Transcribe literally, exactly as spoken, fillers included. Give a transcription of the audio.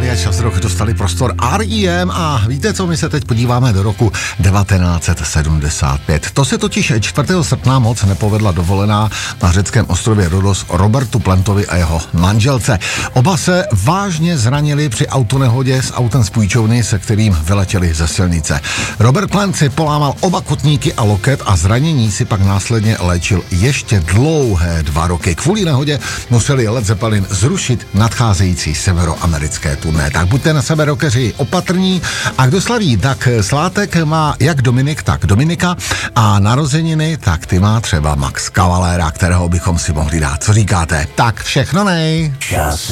Rádia Čas Rock dostali prostor R E M a víte co, my se teď podíváme do roku devatenáct set sedmdesát pět. To se totiž čtvrtého srpna moc nepovedla dovolená na řeckém ostrově Rodos Robertu Plantovi a jeho manželce. Oba se vážně zranili při autonehodě s autem z půjčovny, se kterým vyletěli ze silnice. Robert Plant si polámal oba kotníky a loket a zranění si pak následně léčil ještě dlouhé dva roky. Kvůli nehodě museli Led Zeppelin zrušit nadcházející severoamerické turné. Tak buďte na sebe, rockeři, opatrní. A kdo slaví, tak svátek má jak Dominik, tak Dominika a narozeniny, tak ty má třeba Max Cavalera, kterého bychom si mohli dát. Co říkáte? Tak všechno nej. Čas